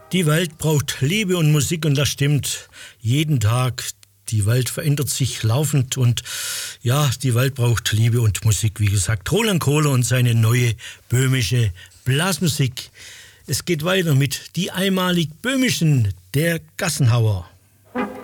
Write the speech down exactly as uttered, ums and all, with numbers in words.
Die Welt braucht Liebe und Musik und das stimmt jeden Tag. Die Welt verändert sich laufend und ja, die Welt braucht Liebe und Musik, wie gesagt. Roland Kohler und seine neue böhmische Blasmusik. Es geht weiter mit Die einmalig Böhmischen, der Gassenhauer.